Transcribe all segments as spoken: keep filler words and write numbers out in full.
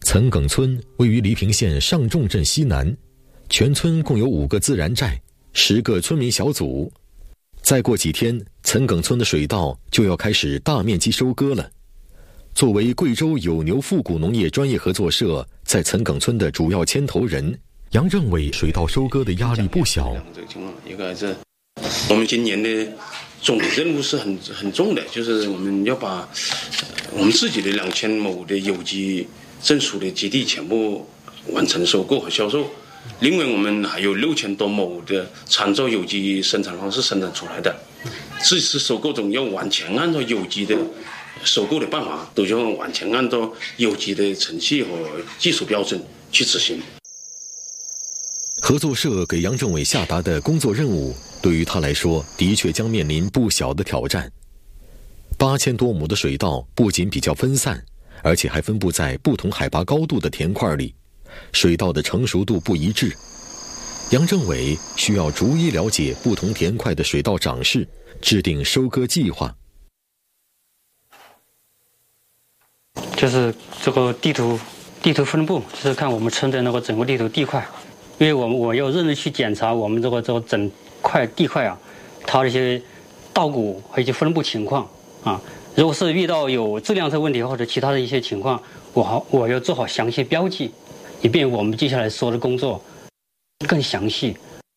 岑埂村位于黎平县上仲镇西南，全村共有五个自然寨，十个村民小组。再过几天，岑埂村的水稻就要开始大面积收割了。作为贵州有牛复古农业专业合作社在岑埂村的主要牵头人，杨政伟水稻收割的压力不小。 这个情况，一个是我们今年的总任务是很很重的，就是我们要把我们自己的两千亩的有机证书的基地全部完成收购和销售。另外，我们还有六千多亩的参照有机生产方式生产出来的，这次收购中要完全按照有机的收购的办法，都要完全按照有机的程序和技术标准去执行。 合作社给杨政伟下达的工作任务，对于他来说，的确将面临不小的挑战。八千多亩的水稻不仅比较分散，而且还分布在不同海拔高度的田块里，水稻的成熟度不一致。杨政伟需要逐一了解不同田块的水稻长势，制定收割计划。 就是这个地图地图分布，就是看我们村的那个整个地图地块，因为我们我要认真去检查我们这个这个整块地块啊，它的一些稻谷和一些分布情况啊。如果是遇到有质量的问题或者其他的一些情况，我好我要做好详细标记，以便我们接下来说的工作更详细。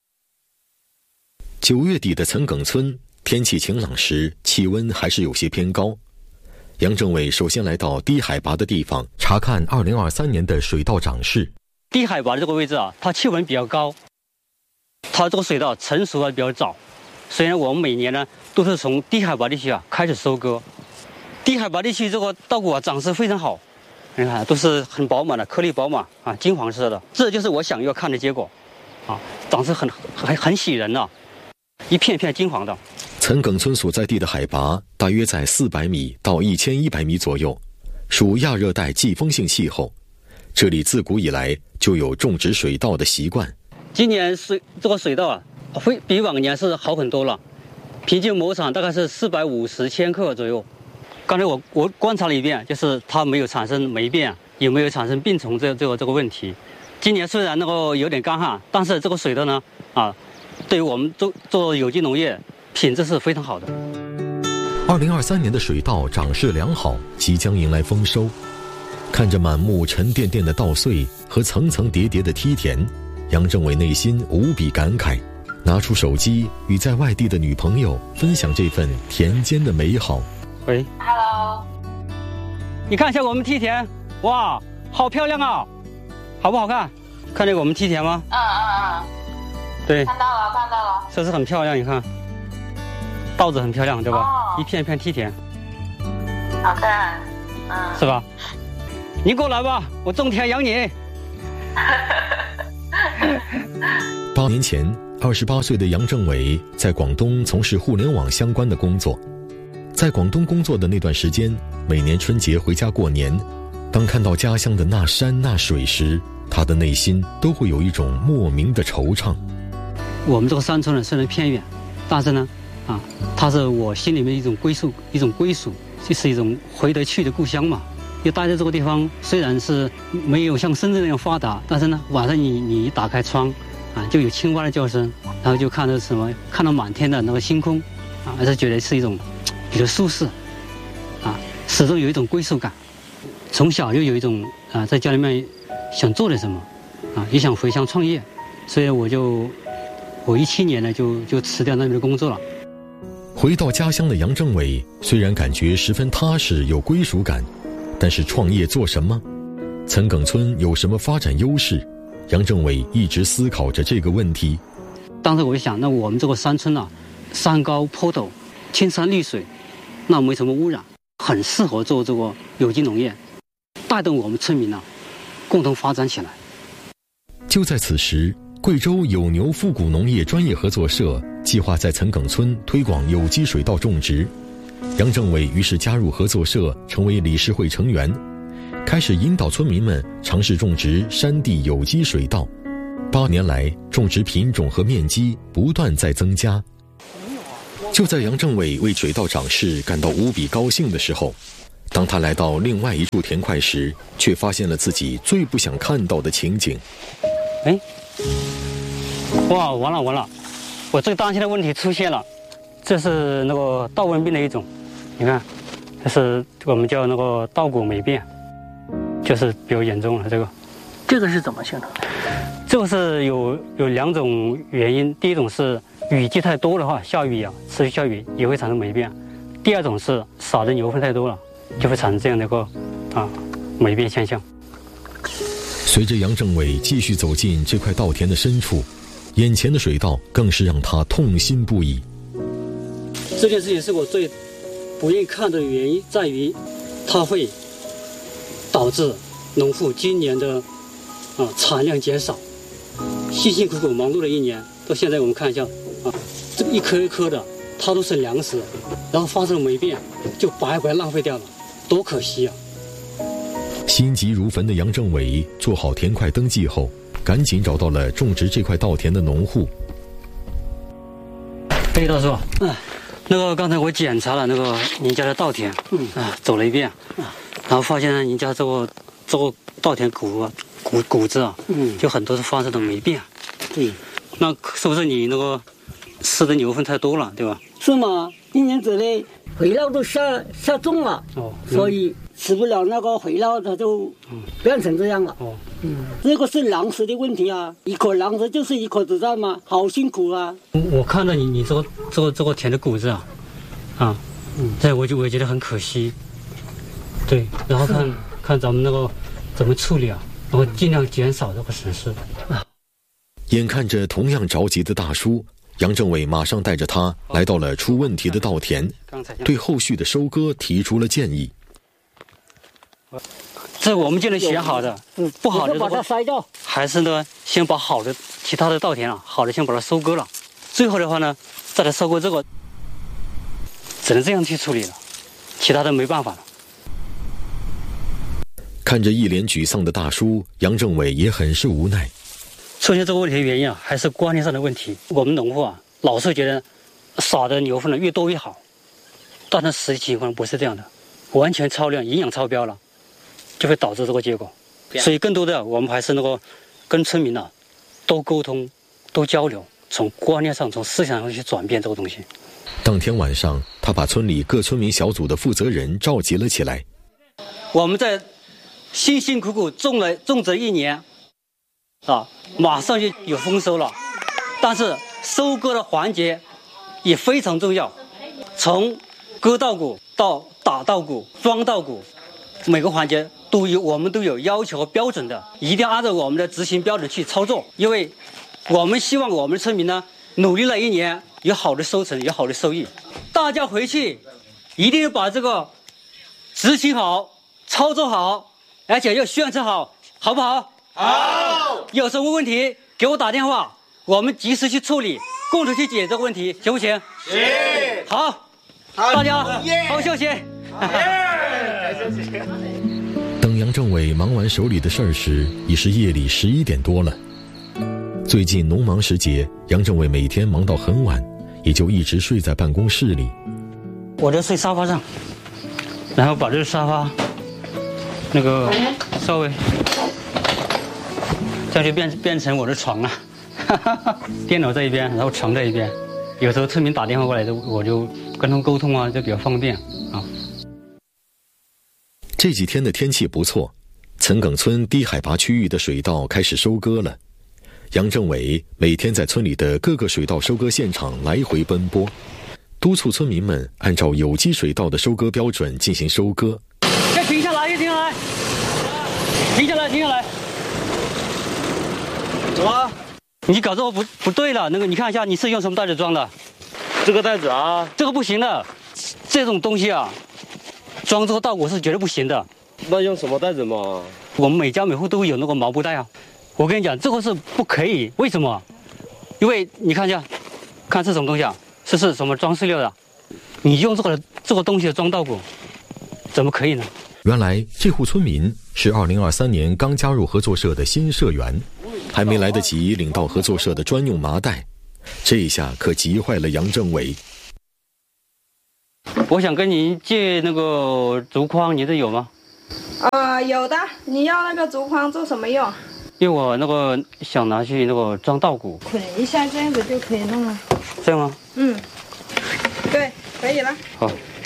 九月底的岑埂村，天气晴朗时，气温还是有些偏高。杨政伟首先来到低海拔的地方，查看二零二三年的水稻长势。 低海拔的这个位置啊，它气温比较高，它这个水稻成熟的比较早，所以呢，我们每年呢都是从低海拔地区啊开始收割。低海拔地区这个稻谷啊长势非常好，你看都是很饱满的，颗粒饱满啊，金黄色的，这就是我想要看的结果，啊，长势很很很喜人呐、啊，一片片金黄的。 岑埂村所在地的海拔大约在四百米到一千一百米左右，属亚热带季风性气候。这里自古以来就有种植水稻的习惯。 今年水这个水稻啊，会比往年是好很多了，平均亩产大概是四百五十千克左右。刚才我我观察了一遍，就是它没有产生霉变，也没有产生病虫这这个这个问题。今年虽然那个有点干旱，但是这个水稻呢啊，对于我们做做有机农业，品质是非常好的。 二零二三年的水稻长势良好，即将迎来丰收。看着满目沉甸甸的稻穗和层层叠叠的梯田，杨政伟内心无比感慨，拿出手机与在外地的女朋友分享这份田间的美好。 喂 ，Hello， 你看一下我们梯田，哇，好漂亮啊，好不好看？看见我们梯田吗？ 嗯嗯嗯， 对， 看到了看到了， 是不是很漂亮？你看，稻子很漂亮，对吧？ 哦、 一片片梯田， 好看，嗯， 是吧？你过来吧，我种田养你。 八年前，二十八岁的杨政伟在广东从事互联网相关的工作。在广东工作的那段时间，每年春节回家过年，当看到家乡的那山那水时，他的内心都会有一种莫名的惆怅。 我们这个山村呢虽然偏远，但是呢，啊，它是我心里面一种归宿，一种归属，就是一种回得去的故乡嘛。因为待在这个地方，虽然是没有像深圳那样发达，但是呢，晚上你你一打开窗，啊，就有青蛙的叫声，然后就看到什么，看到满天的那个星空，啊，还是觉得是一种比较舒适，啊，始终有一种归属感。从小就有一种啊，在家里面想做点什么，啊，也想回乡创业，所以我就我一七年呢就就辞掉那边的工作了。 回到家乡的杨政伟虽然感觉十分踏实有归属感，但是创业做什么？岑埂村有什么发展优势？杨政伟一直思考着这个问题。 当时我就想，那我们这个山村啊，山高坡陡，青山绿水，那没什么污染，很适合做这个有机农业，带动我们村民啊共同发展起来。 就在此时，贵州有牛复古农业专业合作社计划在岑埂村推广有机水稻种植。杨政伟于是加入合作社，成为理事会成员，开始引导村民们尝试种植山地有机水稻。八年来，种植品种和面积不断在增加。就在杨政伟为水稻长势感到无比高兴的时候， 当他来到另外一处田块时，却发现了自己最不想看到的情景。 哎，哇，完了完了，我最担心的问题出现了，这是那个稻瘟病的一种，你看，这是我们叫那个稻谷霉变，就是比较严重了。这个， 这个是怎么形成的？ 这个是有有两种原因，第一种是雨季太多的话，下雨啊，持续下雨也会产生霉变；第二种是撒的牛粪太多了，就会产生这样的一个啊霉变现象。 随着杨政委继续走进这块稻田的深处，眼前的水稻更是让他痛心不已。 这件事情是我最不愿意看的原因，在于它会导致农户今年的啊产量减少。辛辛苦苦忙碌了一年，到现在我们看一下啊，这一颗一颗的，它都是粮食，然后发生了霉变，就白白浪费掉了，多可惜啊！ 心急如焚的杨政委做好田块登记后，赶紧找到了种植这块稻田的农户。 哎，大叔，嗯，那个刚才我检查了那个您家的稻田，嗯啊，走了一遍，啊，然后发现您家这个这个稻田谷啊谷谷子啊，嗯，就很多是发生了霉变。对，那是不是你那个吃的牛粪太多了，对吧？ 是吗？今年子嘞肥料都下下重了，哦，嗯、所以吃不了那个肥料，它就变成这样了。哦，嗯，这个是粮食的问题啊，一颗粮食就是一颗子弹嘛，好辛苦啊。 我看到你你这个这个这个田的谷子啊，啊，嗯，这我就我觉得很可惜。对，然后看看咱们那个怎么处理啊，然后尽量减少这个损失。啊， 眼看着同样着急的大叔，杨政委马上带着他来到了出问题的稻田，对后续的收割提出了建议。这我们就能选好的，不好的把它筛掉， 还是呢，先把好的其他的稻田啊，好的先把它收割了，最后的话呢，再来收割这个，只能这样去处理了，其他的没办法了。 看着一脸沮丧的大叔，杨政委也很是无奈。 出现这个问题的原因啊，还是观念上的问题。我们农户啊，老是觉得撒的牛粪呢越多越好，但是实际情况不是这样的，完全超量，营养超标了，就会导致这个结果。所以更多的我们还是那个跟村民啊多沟通、多交流，从观念上、从思想上去转变这个东西。 当天晚上，他把村里各村民小组的负责人召集了起来。 我们在辛辛苦苦种了种植一年。啊，马上就有丰收了，但是收割的环节也非常重要，从割稻谷到打稻谷、装稻谷，每个环节都有我们都有要求和标准的，一定要按照我们的执行标准去操作，因为我们希望我们的村民呢努力了一年，有好的收成，有好的收益。大家回去一定要把这个执行好、操作好，而且要宣传好，好不好？好，有什么问题给我打电话，我们及时去处理，共同去解决这个问题，行不行？行。好，好大家好休息。 等杨政委忙完手里的事儿时，已是夜里十一点多了。最近农忙时节，杨政委每天忙到很晚，也就一直睡在办公室里。 我就睡沙发上，然后把这个沙发那个稍微。这样就变变成我的床了，电脑这一边，然后床这一边。有时候村民打电话过来的，我就跟他们沟通啊，就比较方便啊。 这几天的天气不错，岑埂村低海拔区域的水稻开始收割了。杨政委每天在村里的各个水稻收割现场来回奔波，督促村民们按照有机水稻的收割标准进行收割。 先停下来，先停下来，停下来，停下来。 怎么？ 你搞这个不不对了。那个，你看一下，你是用什么袋子装的？ 这个袋子啊， 这个不行的。这种东西啊，装这个稻谷是绝对不行的。 那用什么袋子嘛？ 我们每家每户都有那个毛布袋啊。我跟你讲，这个是不可以。为什么？因为你看一下，看这种东西啊，这是什么装饲料的？你用这个这个东西装稻谷，怎么可以呢？ 原来这户村民是二零二三年刚加入合作社的新社员，还没来得及领到合作社的专用麻袋，这一下可急坏了杨政委。 我想跟您借那个竹筐，你这有吗？ 呃，有的。你要那个竹筐做什么用？ 因为我那个想拿去那个装稻谷， 捆一下这样子就可以弄了。 这样吗？ 嗯，对，可以了。 好。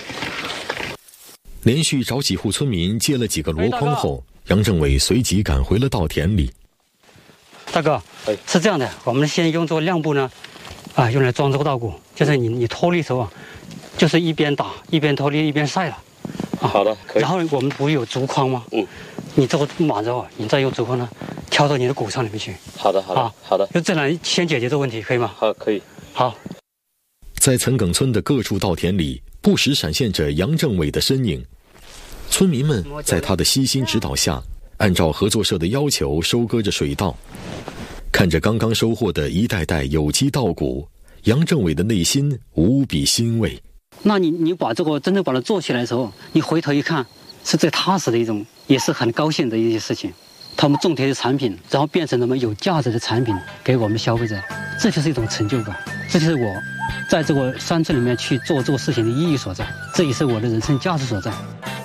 连续找几户村民借了几个箩筐后，杨政委随即赶回了稻田里。 大哥，是这样的，我们先用这个亮布呢，啊，用来装这个稻谷，就是你你脱粒的时候啊，就是一边打一边脱粒一边晒了。啊， 好的，可以。 然后我们不是有竹筐吗？嗯。你这个满之后，你再用竹筐呢，挑到你的谷仓里面去。 好的，好的，啊、好的。 就这样先解决这个问题，可以吗？ 好，可以。 好。 在岑埂村的各处稻田里，不时闪现着杨政委的身影。村民们在他的悉心指导下，按照合作社的要求收割着水稻。看着刚刚收获的一袋袋有机稻谷，杨政委的内心无比欣慰。 那你你把这个真正把它做起来的时候，你回头一看，是最踏实的一种，也是很高兴的一些事情。他们种田的产品，然后变成了们有价值的产品给我们消费者，这就是一种成就感，这就是我在这个山村里面去做这个事情的意义所在，这也是我的人生价值所在。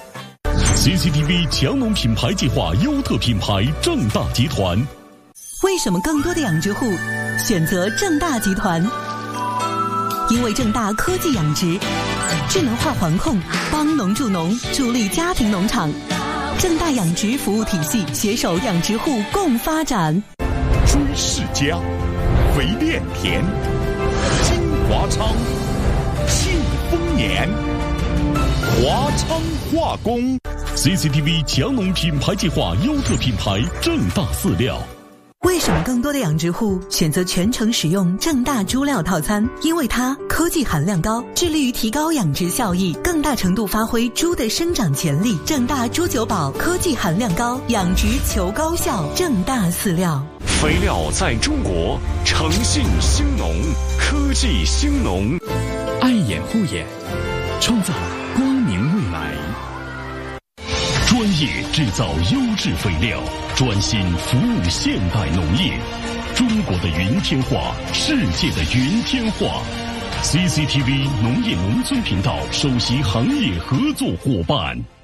C C T V 强农品牌计划优特品牌正大集团。 为什么更多的养殖户选择正大集团？因为正大科技养殖，智能化环控，帮农助农，助力家庭农场。正大养殖服务体系携手养殖户共发展。 朱世家，肥炼田，金华昌，庆丰年，华昌化工。C C T V 强农品牌计划优特品牌正大饲料。 为什么更多的养殖户选择全程使用正大猪料套餐？因为它科技含量高，致力于提高养殖效益，更大程度发挥猪的生长潜力。正大猪九宝，科技含量高，养殖求高效。正大饲料， 肥料在中国，诚信兴农，科技兴农。 爱眼护眼，创造光明未来。 专业制造优质肥料，专心服务现代农业。中国的云天化，世界的云天化。C C T V 农业农村频道首席行业合作伙伴。